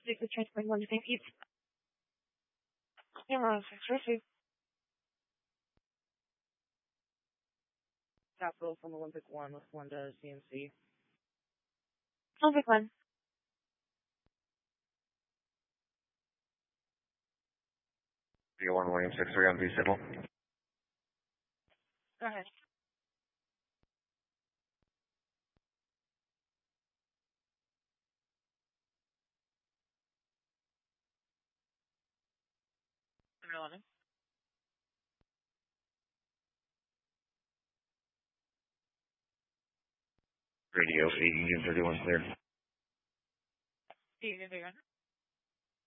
Take the transport one, thank you. Yeah, received. Capital from Olympic 1 with 1 to CMC. Olympic one. B1 William 63 on V signal. Go ahead. Number 11. Radio 8 Union 31 clear. Union 31.